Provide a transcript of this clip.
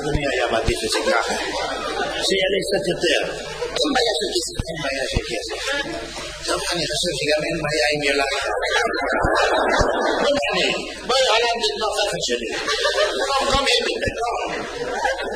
אדוני היה מעדיף את זה ככה. שיעלה קצת יותר. אין בעיה של כסף. אין בעיה של כסף. טוב, אני חושב שגם אין בעיה עם ילד. לא מעניין. בואי עלה נגד נוכחת שלי. לא, גם אין לי.